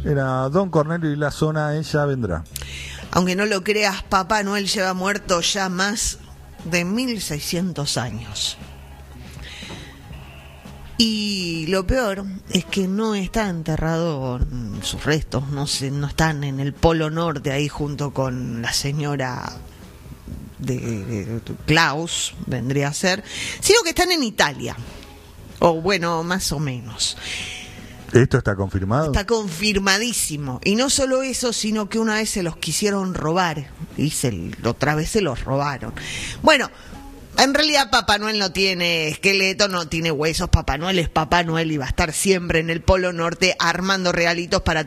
Era Don Cornelio y la zona, ella vendrá. Aunque no lo creas, Papá Noel lleva muerto ya más de 1600 años. Y lo peor es que no está enterrado, sus restos no están en el Polo Norte ahí junto con la señora de Klaus, vendría a ser, sino que están en Italia, o bueno, más o menos. ¿Esto está confirmado? Está confirmadísimo. Y no solo eso, sino que una vez se los quisieron robar y otra vez se los robaron. Bueno, en realidad Papá Noel no tiene esqueleto, no tiene huesos. Papá Noel es Papá Noel y va a estar siempre en el Polo Norte armando regalitos para